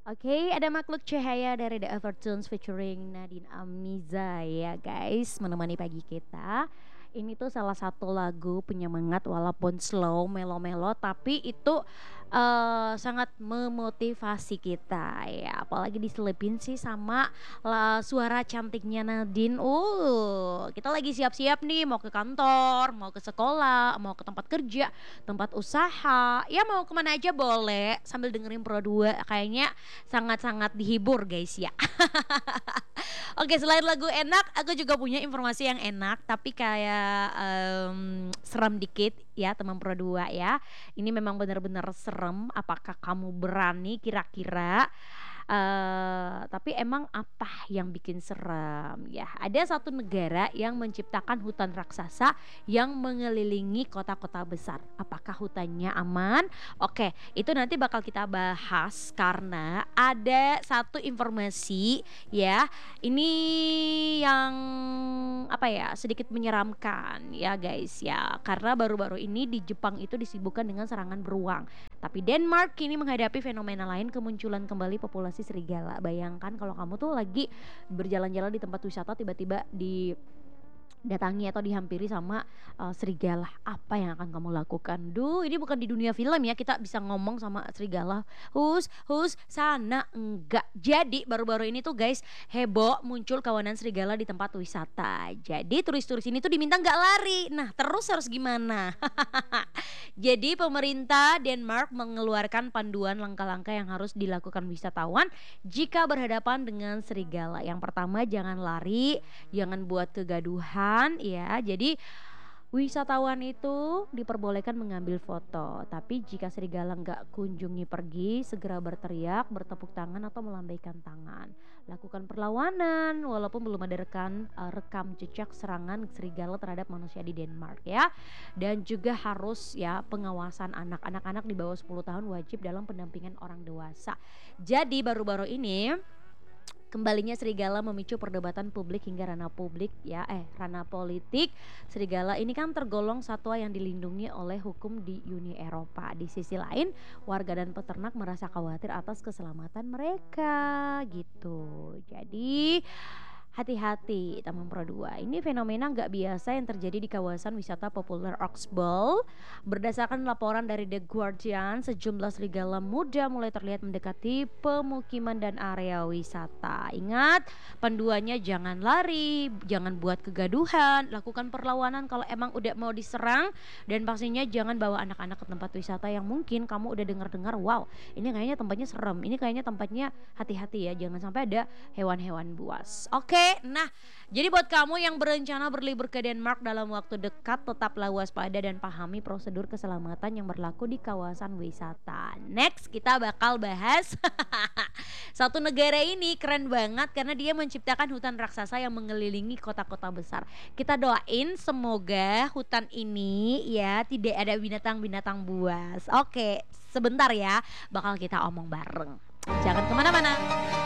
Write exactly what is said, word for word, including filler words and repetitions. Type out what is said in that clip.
Oke, ada Makhluk Cahaya dari The Evertones featuring Nadine Amiza ya guys, menemani pagi kita. Ini tuh salah satu lagu penyemangat walaupun slow, melo-melo tapi itu eh, sangat memotivasi kita ya. Apalagi diselipin sih sama la- suara cantiknya Nadine. Uh, kita lagi siap-siap nih mau ke kantor, mau ke sekolah, mau ke tempat kerja, tempat usaha. Ya mau kemana aja boleh sambil dengerin Pro dua. Kayaknya sangat-sangat dihibur guys ya. Oke, selain lagu enak, aku juga punya informasi yang enak tapi kayak em, serem dikit ya teman Pro dua ya. Ini memang benar-benar serem. Apakah kamu berani kira-kira? Eh, tapi emang apa yang bikin serem ya? Ada satu negara yang menciptakan hutan raksasa yang mengelilingi kota-kota besar. Apakah hutannya aman? Oke, itu nanti bakal kita bahas karena ada satu informasi ya. Ini yang apa ya, sedikit menyeramkan ya guys ya. Karena baru-baru ini di Jepang itu disibukkan dengan serangan beruang. Tapi Denmark kini menghadapi fenomena lain, kemunculan kembali populasi serigala. Bayangkan kalau kamu tuh lagi berjalan-jalan di tempat wisata tiba-tiba di datangi atau dihampiri sama uh, serigala, apa yang akan kamu lakukan? Duh, ini bukan di dunia film ya, kita bisa ngomong sama serigala, hus hus sana, enggak. Jadi baru-baru ini tuh guys, heboh muncul kawanan serigala di tempat wisata. Jadi turis-turis ini tuh diminta nggak lari. Nah, terus harus gimana? Jadi pemerintah Denmark mengeluarkan panduan langkah-langkah yang harus dilakukan wisatawan jika berhadapan dengan serigala. Yang pertama, jangan lari, jangan buat kegaduhan ya. Jadi wisatawan itu diperbolehkan mengambil foto, tapi jika serigala nggak kunjungi pergi, segera berteriak, bertepuk tangan atau melambaikan tangan. Lakukan perlawanan, walaupun belum ada rekan eh, rekam jejak serangan serigala terhadap manusia di Denmark ya. Dan juga harus ya pengawasan anak, anak-anak di bawah sepuluh tahun wajib dalam pendampingan orang dewasa. Jadi baru-baru ini kembalinya serigala memicu perdebatan publik hingga ranah publik ya eh ranah politik. Serigala ini kan tergolong satwa yang dilindungi oleh hukum di Uni Eropa. Di sisi lain, warga dan peternak merasa khawatir atas keselamatan mereka gitu. Jadi hati-hati teman Pro dua. Ini fenomena nggak biasa yang terjadi di kawasan wisata populer Oxbow. Berdasarkan laporan dari The Guardian, sejumlah serigala muda mulai terlihat mendekati pemukiman dan area wisata. Ingat, panduannya jangan lari, jangan buat kegaduhan, lakukan perlawanan kalau emang udah mau diserang, dan pastinya jangan bawa anak-anak ke tempat wisata yang mungkin kamu udah dengar-dengar, wow, ini kayaknya tempatnya serem, ini kayaknya tempatnya hati-hati ya, jangan sampai ada hewan-hewan buas. Oke, nah jadi buat kamu yang berencana berlibur ke Denmark dalam waktu dekat, tetaplah waspada dan pahami prosedur keselamatan yang berlaku di kawasan wisata. Next kita bakal bahas satu negara ini keren banget karena dia menciptakan hutan raksasa yang mengelilingi kota-kota besar. Kita doain semoga hutan ini ya tidak ada binatang-binatang buas. Oke, sebentar ya, bakal kita omong bareng. Jangan kemana-mana.